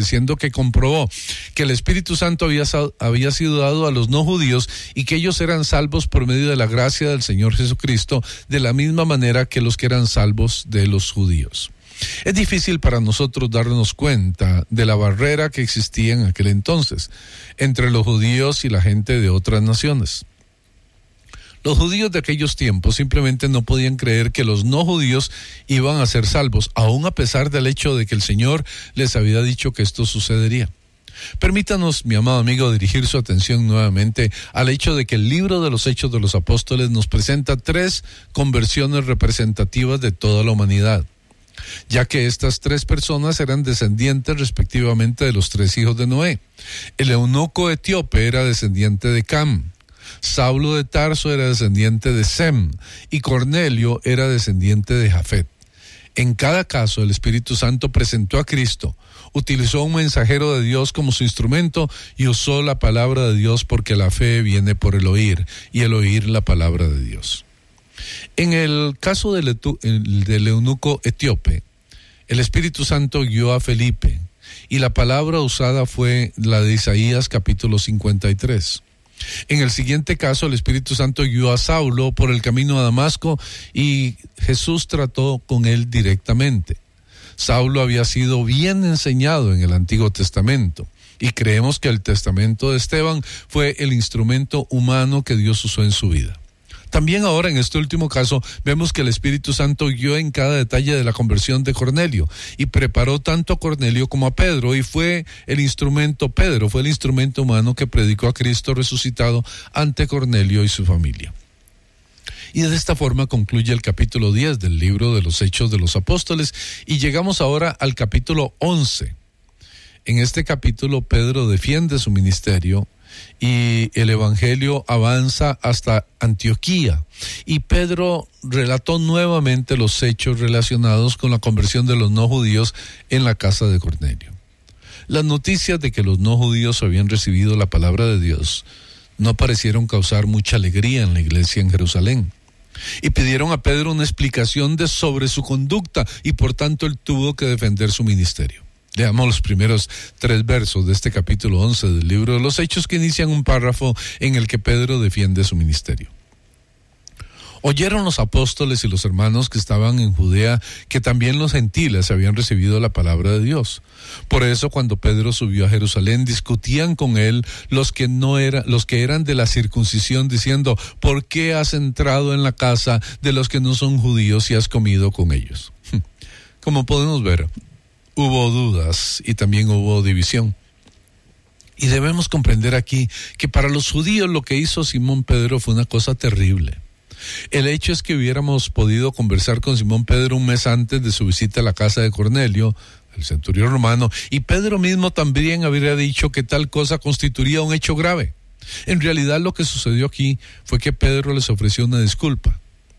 diciendo que comprobó que el Espíritu Santo había sido dado a los no judíos y que ellos eran salvos por medio de la gracia del Señor Jesucristo, de la misma manera que los que eran salvos de los judíos. Es difícil para nosotros darnos cuenta de la barrera que existía en aquel entonces entre los judíos y la gente de otras naciones. Los judíos de aquellos tiempos simplemente no podían creer que los no judíos iban a ser salvos, aun a pesar del hecho de que el Señor les había dicho que esto sucedería. Permítanos, mi amado amigo, dirigir su atención nuevamente al hecho de que el libro de los Hechos de los Apóstoles nos presenta 3 conversiones representativas de toda la humanidad, ya que estas 3 personas eran descendientes respectivamente de los 3 hijos de Noé. El eunuco etíope era descendiente de Cam, Saulo de Tarso era descendiente de Sem y Cornelio era descendiente de Jafet. En cada caso, el Espíritu Santo presentó a Cristo, utilizó un mensajero de Dios como su instrumento y usó la palabra de Dios, porque la fe viene por el oír y el oír la palabra de Dios. En el caso del eunuco etíope, el Espíritu Santo guió a Felipe y la palabra usada fue la de Isaías capítulo 53. En el siguiente caso, el Espíritu Santo guió a Saulo por el camino a Damasco y Jesús trató con él directamente. Saulo había sido bien enseñado en el Antiguo Testamento y creemos que el testamento de Esteban fue el instrumento humano que Dios usó en su vida. También ahora, en este último caso, vemos que el Espíritu Santo guió en cada detalle de la conversión de Cornelio y preparó tanto a Cornelio como a Pedro, y Pedro fue el instrumento humano que predicó a Cristo resucitado ante Cornelio y su familia. Y de esta forma concluye el capítulo 10 del libro de los Hechos de los Apóstoles, y llegamos ahora al capítulo 11. En este capítulo Pedro defiende su ministerio y el evangelio avanza hasta Antioquía, y Pedro relató nuevamente los hechos relacionados con la conversión de los no judíos en la casa de Cornelio. Las noticias de que los no judíos habían recibido la palabra de Dios no parecieron causar mucha alegría en la iglesia en Jerusalén, y pidieron a Pedro una explicación sobre su conducta, y por tanto él tuvo que defender su ministerio. Leamos los primeros 3 versos de este capítulo 11 del libro de los Hechos, que inician un párrafo en el que Pedro defiende su ministerio. Oyeron los apóstoles y los hermanos que estaban en Judea que también los gentiles habían recibido la palabra de Dios. Por eso, cuando Pedro subió a Jerusalén, discutían con él los que eran de la circuncisión, diciendo: ¿por qué has entrado en la casa de los que no son judíos y has comido con ellos? Como podemos ver, hubo dudas y también hubo división. Y debemos comprender aquí que para los judíos lo que hizo Simón Pedro fue una cosa terrible. El hecho es que hubiéramos podido conversar con Simón Pedro un mes antes de su visita a la casa de Cornelio, el centurión romano, y Pedro mismo también habría dicho que tal cosa constituiría un hecho grave. En realidad, lo que sucedió aquí fue que Pedro les ofreció una disculpa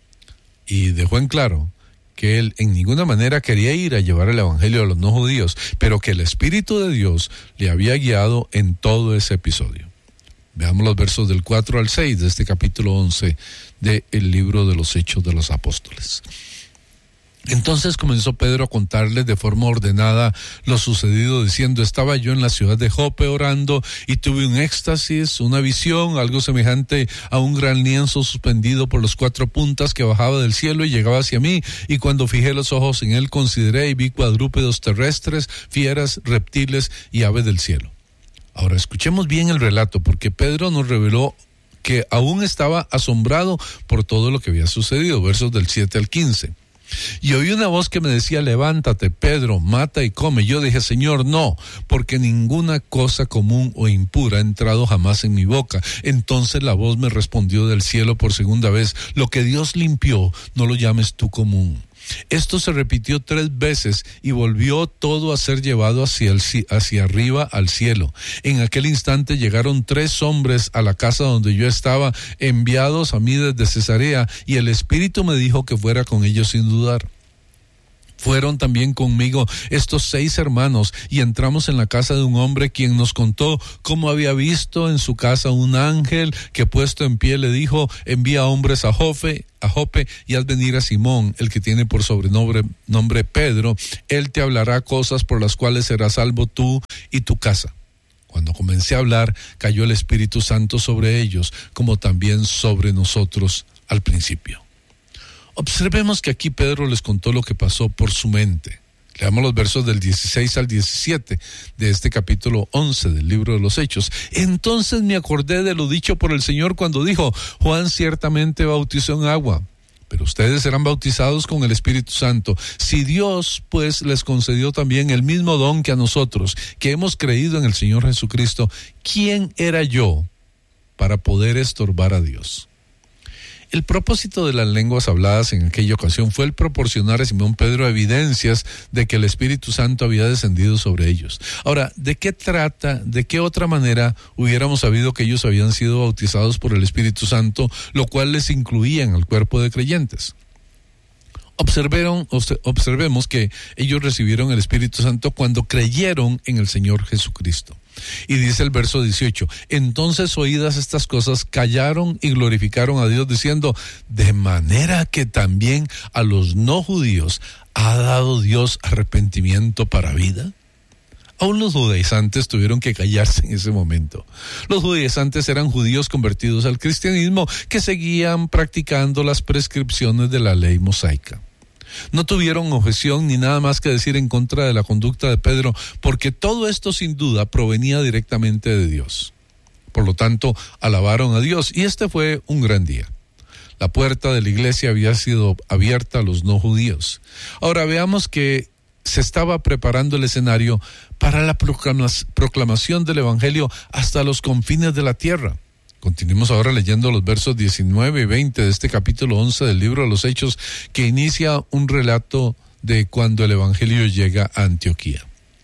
y dejó en claro que él en ninguna manera quería ir a llevar el evangelio a los no judíos, pero que el Espíritu de Dios le había guiado en todo ese episodio. Veamos los versos del 4 al 6 de este capítulo 11 del libro de los Hechos de los Apóstoles. Entonces comenzó Pedro a contarles de forma ordenada lo sucedido, diciendo: estaba yo en la ciudad de Jope orando y tuve un éxtasis, una visión, algo semejante a un gran lienzo suspendido por las 4 puntas que bajaba del cielo y llegaba hacia mí, y cuando fijé los ojos en él consideré y vi cuadrúpedos terrestres, fieras, reptiles y aves del cielo. Ahora escuchemos bien el relato, porque Pedro nos reveló que aún estaba asombrado por todo lo que había sucedido. Versos del 7 al 15. Y oí una voz que me decía: levántate, Pedro, mata y come. Yo dije: Señor, no, porque ninguna cosa común o impura ha entrado jamás en mi boca. Entonces la voz me respondió del cielo por segunda vez: lo que Dios limpió, no lo llames tú común. Esto se repitió 3 veces y volvió todo a ser llevado hacia arriba al cielo. En aquel instante llegaron 3 hombres a la casa donde yo estaba, enviados a mí desde Cesarea, y el Espíritu me dijo que fuera con ellos sin dudar. Fueron también conmigo estos 6 hermanos y entramos en la casa de un hombre quien nos contó cómo había visto en su casa un ángel que puesto en pie le dijo: envía hombres a Jope y haz venir a Simón, el que tiene por sobrenombre Pedro. Él te hablará cosas por las cuales serás salvo tú y tu casa. Cuando comencé a hablar, cayó el Espíritu Santo sobre ellos, como también sobre nosotros al principio. Observemos que aquí Pedro les contó lo que pasó por su mente. Leamos los versos del 16 al 17 de este capítulo 11 del libro de los Hechos. Entonces me acordé de lo dicho por el Señor cuando dijo: Juan ciertamente bautizó en agua, pero ustedes serán bautizados con el Espíritu Santo. Si Dios, pues, les concedió también el mismo don que a nosotros, que hemos creído en el Señor Jesucristo, ¿quién era yo para poder estorbar a Dios? El propósito de las lenguas habladas en aquella ocasión fue el proporcionar a Simón Pedro evidencias de que el Espíritu Santo había descendido sobre ellos. Ahora, ¿de qué otra manera hubiéramos sabido que ellos habían sido bautizados por el Espíritu Santo, lo cual les incluía en el cuerpo de creyentes? Observemos que ellos recibieron el Espíritu Santo cuando creyeron en el Señor Jesucristo. Y dice el verso 18: entonces, oídas estas cosas, callaron y glorificaron a Dios diciendo: de manera que también a los no judíos ha dado Dios arrepentimiento para vida. Aún los judaizantes tuvieron que callarse en ese momento. Los judaizantes eran judíos convertidos al cristianismo que seguían practicando las prescripciones de la ley mosaica. No tuvieron objeción ni nada más que decir en contra de la conducta de Pedro, porque todo esto sin duda provenía directamente de Dios. Por lo tanto, alabaron a Dios y este fue un gran día. La puerta de la iglesia había sido abierta a los no judíos. Ahora veamos que se estaba preparando el escenario para la proclamación del Evangelio hasta los confines de la tierra. Continuemos ahora leyendo los versos 19 y 20 de este capítulo 11 del libro de los Hechos, que inicia un relato de cuando el Evangelio llega a Antioquía.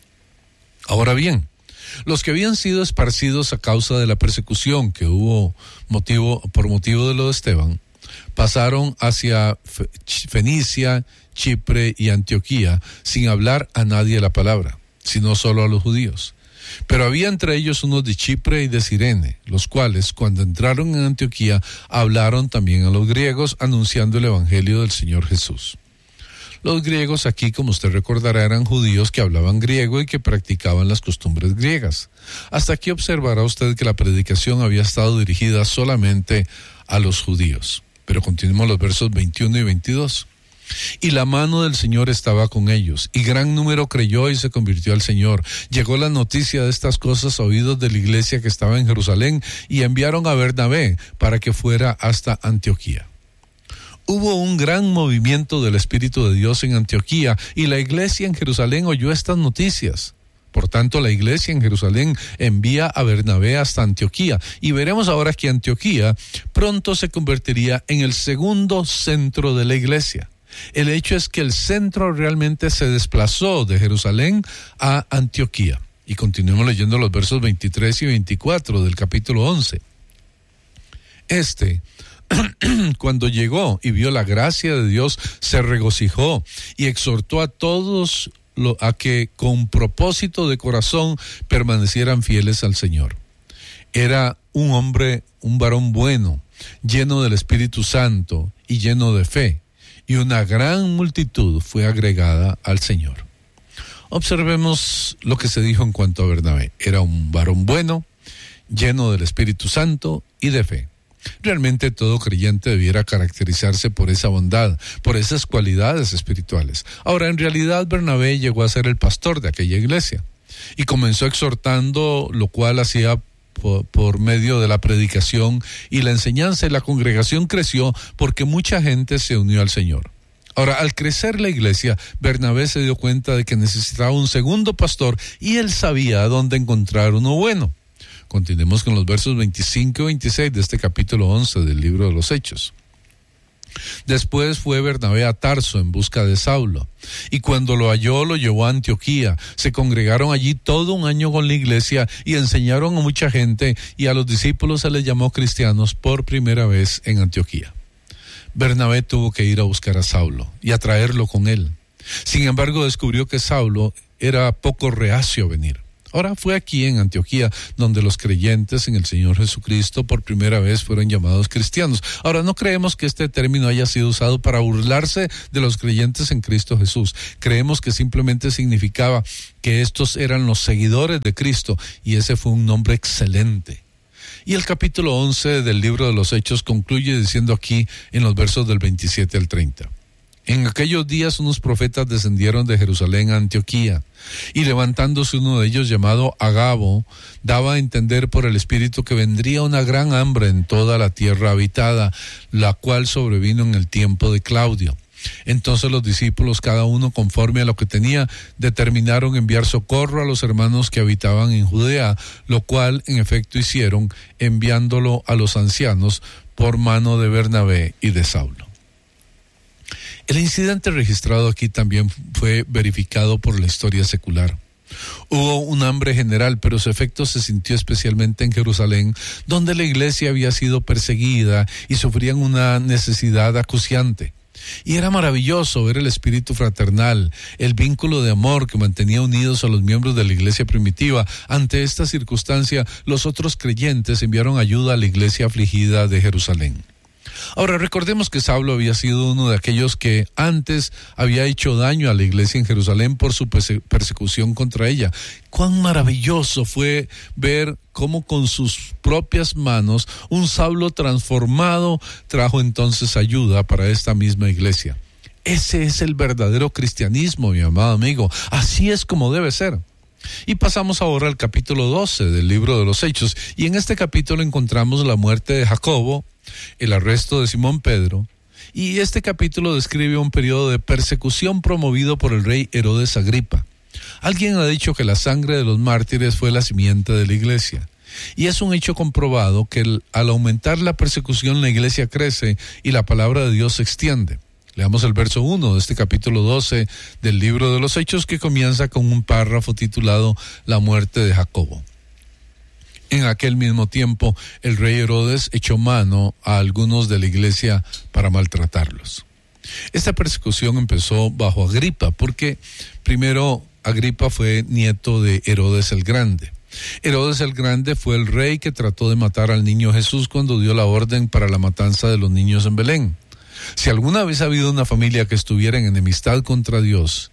Ahora bien, los que habían sido esparcidos a causa de la persecución que hubo por motivo de lo de Esteban, pasaron hacia Fenicia, Chipre y Antioquía, sin hablar a nadie la palabra, sino solo a los judíos. Pero había entre ellos unos de Chipre y de Cirene, los cuales, cuando entraron en Antioquía, hablaron también a los griegos, anunciando el Evangelio del Señor Jesús. Los griegos aquí, como usted recordará, eran judíos que hablaban griego y que practicaban las costumbres griegas. Hasta aquí observará usted que la predicación había estado dirigida solamente a los judíos. Pero continuemos los versos 21 y 22. Y la mano del Señor estaba con ellos, y gran número creyó y se convirtió al Señor. Llegó la noticia de estas cosas a oídos de la iglesia que estaba en Jerusalén, y enviaron a Bernabé para que fuera hasta Antioquía. Hubo un gran movimiento del Espíritu de Dios en Antioquía, y la iglesia en Jerusalén oyó estas noticias. Por tanto, la iglesia en Jerusalén envía a Bernabé hasta Antioquía, y veremos ahora que Antioquía pronto se convertiría en el segundo centro de la iglesia. El hecho es que el centro realmente se desplazó de Jerusalén a Antioquía. Y continuemos leyendo los versos 23 y 24 del capítulo 11. Cuando llegó y vio la gracia de Dios, se regocijó y exhortó a todos a que con propósito de corazón permanecieran fieles al Señor. Era un varón bueno, lleno del Espíritu Santo y lleno de fe. Y una gran multitud fue agregada al Señor. Observemos lo que se dijo en cuanto a Bernabé. Era un varón bueno, lleno del Espíritu Santo y de fe. Realmente todo creyente debiera caracterizarse por esa bondad, por esas cualidades espirituales. Ahora, en realidad, Bernabé llegó a ser el pastor de aquella iglesia y comenzó exhortando, lo cual hacía por medio de la predicación y la enseñanza, y la congregación creció porque mucha gente se unió al Señor. Ahora, al crecer la iglesia, Bernabé se dio cuenta de que necesitaba un segundo pastor y él sabía dónde encontrar uno bueno. Continuemos con los versos 25 y 26 de este capítulo 11 del libro de los Hechos. Después fue Bernabé a Tarso en busca de Saulo, y cuando lo halló, lo llevó a Antioquía. Se congregaron allí todo un año con la iglesia y enseñaron a mucha gente, y a los discípulos se les llamó cristianos por primera vez en Antioquía. Bernabé tuvo que ir a buscar a Saulo y a traerlo con él. Sin embargo, descubrió que Saulo era poco reacio a venir. Ahora fue aquí en Antioquía donde los creyentes en el Señor Jesucristo por primera vez fueron llamados cristianos. Ahora, no creemos que este término haya sido usado para burlarse de los creyentes en Cristo Jesús. Creemos que simplemente significaba que estos eran los seguidores de Cristo, y ese fue un nombre excelente. Y el capítulo 11 del libro de los Hechos concluye diciendo aquí en los versos del 27 al 30. En aquellos días unos profetas descendieron de Jerusalén a Antioquía, y levantándose uno de ellos llamado Agabo, daba a entender por el Espíritu que vendría una gran hambre en toda la tierra habitada, la cual sobrevino en el tiempo de Claudio. Entonces los discípulos, cada uno conforme a lo que tenía, determinaron enviar socorro a los hermanos que habitaban en Judea, lo cual en efecto hicieron, enviándolo a los ancianos por mano de Bernabé y de Saulo. El incidente registrado aquí también fue verificado por la historia secular. Hubo un hambre general, pero su efecto se sintió especialmente en Jerusalén, donde la iglesia había sido perseguida y sufrían una necesidad acuciante. Y era maravilloso ver el espíritu fraternal, el vínculo de amor que mantenía unidos a los miembros de la iglesia primitiva. Ante esta circunstancia, los otros creyentes enviaron ayuda a la iglesia afligida de Jerusalén. Ahora, recordemos que Saulo había sido uno de aquellos que antes había hecho daño a la iglesia en Jerusalén por su persecución contra ella. Cuán maravilloso fue ver cómo con sus propias manos un Saulo transformado trajo entonces ayuda para esta misma iglesia. Ese es el verdadero cristianismo, mi amado amigo. Así es como debe ser. Y pasamos ahora al capítulo 12 del libro de los Hechos, y en este capítulo encontramos la muerte de Jacobo, el arresto de Simón Pedro, y este capítulo describe un periodo de persecución promovido por el rey Herodes Agripa. Alguien ha dicho que la sangre de los mártires fue la simiente de la iglesia, y es un hecho comprobado que al aumentar la persecución la iglesia crece y la palabra de Dios se extiende. Leamos el verso 1 de este capítulo 12 del libro de los Hechos, que comienza con un párrafo titulado La muerte de Jacobo. En aquel mismo tiempo, el rey Herodes echó mano a algunos de la iglesia para maltratarlos. Esta persecución empezó bajo Agripa, porque primero Agripa fue nieto de Herodes el Grande. Herodes el Grande fue el rey que trató de matar al niño Jesús cuando dio la orden para la matanza de los niños en Belén. Si alguna vez ha habido una familia que estuviera en enemistad contra Dios,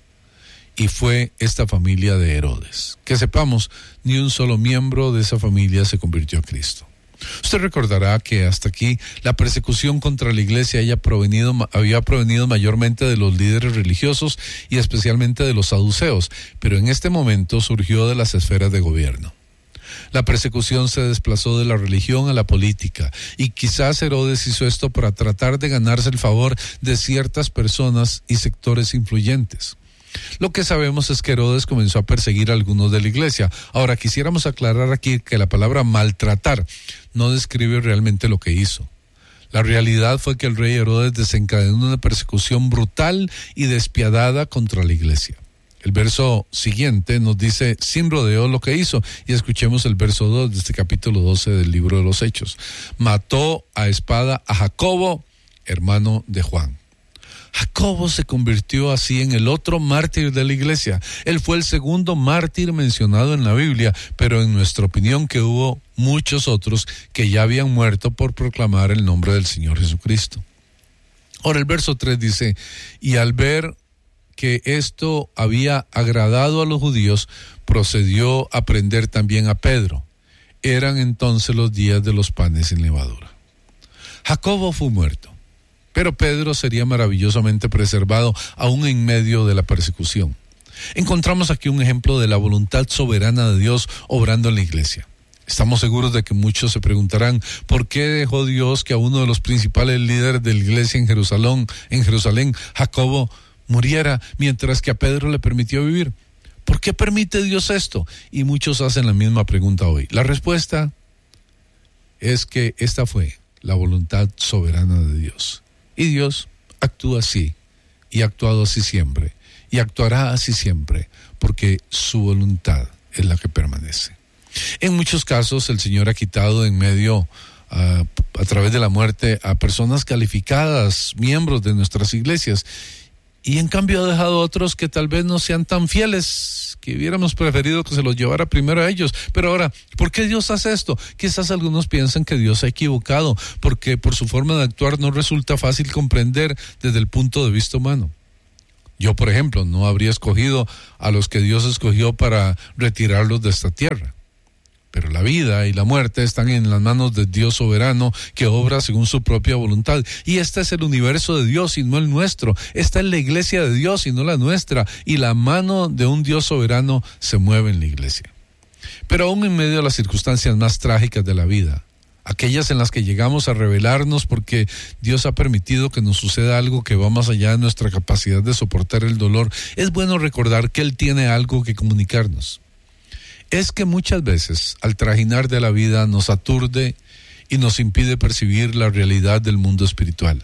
y fue esta familia de Herodes. Que sepamos, ni un solo miembro de esa familia se convirtió a Cristo. Usted recordará que hasta aquí la persecución contra la iglesia había provenido mayormente de los líderes religiosos y especialmente de los saduceos, pero en este momento surgió de las esferas de gobierno. La persecución se desplazó de la religión a la política, y quizás Herodes hizo esto para tratar de ganarse el favor de ciertas personas y sectores influyentes. Lo que sabemos es que Herodes comenzó a perseguir a algunos de la iglesia. Ahora, quisiéramos aclarar aquí que la palabra maltratar no describe realmente lo que hizo. La realidad fue que el rey Herodes desencadenó una persecución brutal y despiadada contra la iglesia. El verso siguiente nos dice sin rodeo lo que hizo, y escuchemos el verso 2 de este capítulo 12 del libro de los Hechos. Mató a espada a Jacobo, hermano de Juan. Jacobo se convirtió así en el otro mártir de la iglesia. Él fue el segundo mártir mencionado en la Biblia, pero en nuestra opinión que hubo muchos otros que ya habían muerto por proclamar el nombre del Señor Jesucristo. Ahora el verso 3 dice, y al ver que esto había agradado a los judíos, procedió a prender también a Pedro. Eran entonces los días de los panes sin levadura. Jacobo fue muerto, pero Pedro sería maravillosamente preservado aún en medio de la persecución. Encontramos aquí un ejemplo de la voluntad soberana de Dios obrando en la iglesia. Estamos seguros de que muchos se preguntarán, ¿por qué dejó Dios que a uno de los principales líderes de la iglesia en Jerusalén, Jacobo, muriera, mientras que a Pedro le permitió vivir? ¿Por qué permite Dios esto? Y muchos hacen la misma pregunta hoy. La respuesta es que esta fue la voluntad soberana de Dios. Y Dios actúa así, y ha actuado así siempre, y actuará así siempre, porque su voluntad es la que permanece. En muchos casos el Señor ha quitado en medio, a través de la muerte, a personas calificadas, miembros de nuestras iglesias, Y en cambio ha dejado a otros que tal vez no sean tan fieles, que hubiéramos preferido que se los llevara primero a ellos. Pero ahora, ¿por qué Dios hace esto? Quizás algunos piensan que Dios se ha equivocado, porque por su forma de actuar no resulta fácil comprender desde el punto de vista humano. Yo, por ejemplo, no habría escogido a los que Dios escogió para retirarlos de esta tierra. Pero la vida y la muerte están en las manos de Dios soberano, que obra según su propia voluntad. Y este es el universo de Dios y no el nuestro. Esta es la iglesia de Dios y no la nuestra. Y la mano de un Dios soberano se mueve en la iglesia. Pero aún en medio de las circunstancias más trágicas de la vida, aquellas en las que llegamos a rebelarnos porque Dios ha permitido que nos suceda algo que va más allá de nuestra capacidad de soportar el dolor, es bueno recordar que Él tiene algo que comunicarnos. Es que muchas veces, al trajinar de la vida, nos aturde y nos impide percibir la realidad del mundo espiritual,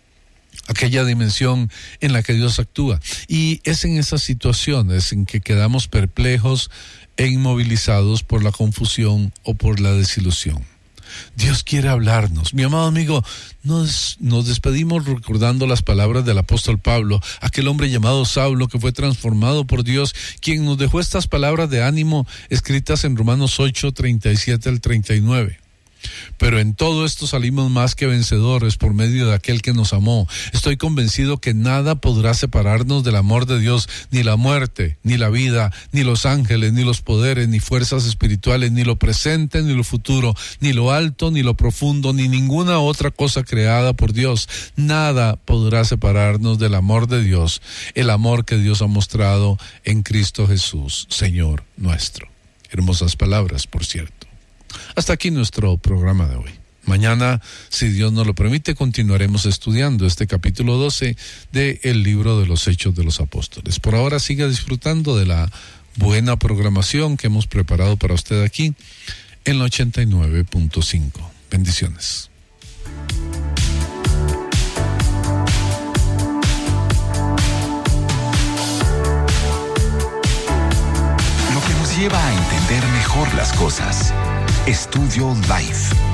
aquella dimensión en la que Dios actúa. Y es en esas situaciones en que quedamos perplejos e inmovilizados por la confusión o por la desilusión. Dios quiere hablarnos. Mi amado amigo, nos despedimos recordando las palabras del apóstol Pablo, aquel hombre llamado Saulo que fue transformado por Dios, quien nos dejó estas palabras de ánimo escritas en Romanos 8, 37 al 39. Pero en todo esto salimos más que vencedores por medio de aquel que nos amó. Estoy convencido que nada podrá separarnos del amor de Dios, ni la muerte, ni la vida, ni los ángeles, ni los poderes, ni fuerzas espirituales, ni lo presente, ni lo futuro, ni lo alto, ni lo profundo, ni ninguna otra cosa creada por Dios. Nada podrá separarnos del amor de Dios, el amor que Dios ha mostrado en Cristo Jesús, Señor nuestro. Hermosas palabras, por cierto. Hasta aquí nuestro programa de hoy. Mañana, si Dios nos lo permite, continuaremos estudiando este capítulo 12 del libro de los Hechos de los Apóstoles. Por ahora siga disfrutando de la buena programación que hemos preparado para usted aquí en la 89.5. Bendiciones. Lo que nos lleva a entender mejor las cosas. Estudio Life.